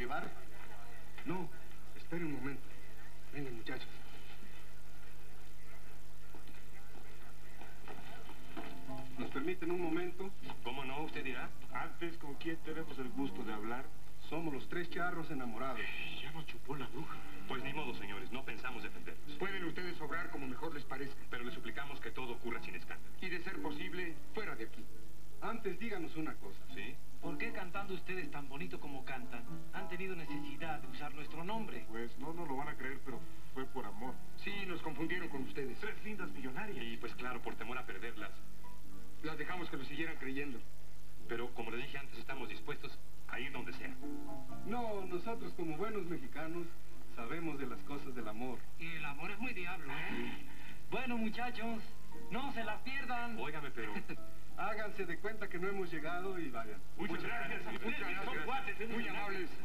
llevar? No, espere un momento. Vengan, muchachos. ¿Nos permiten un momento? ¿Cómo no? Usted dirá. Antes, ¿con quién tenemos el gusto de hablar? Somos los tres charros enamorados. Ya nos chupó la bruja. Pues ni modo, señores, no pensamos defenderlos. Pueden ustedes obrar como mejor les parezca. Pero les suplicamos que todo ocurra sin escándalo. Y de ser posible, fuera de aquí. Antes díganos una cosa. ¿Sí? ¿Por qué cantando ustedes tan bonito como cantan, han tenido necesidad de usar nuestro nombre? Pues no lo van a creer, pero fue por amor. Sí, nos confundieron con ustedes. 3 lindas millonarias. Y pues claro, por temor a perderlas. Las dejamos que lo siguieran creyendo. Pero como les dije antes, estamos dispuestos a ir donde sea. No, nosotros como buenos mexicanos sabemos de las cosas del amor. Y el amor es muy diablo, ¿eh? Bueno, muchachos, no se las pierdan. Óigame, pero... Háganse de cuenta que no hemos llegado y vayan. Muchas gracias. Muchas gracias. Son cuates, Muy amables.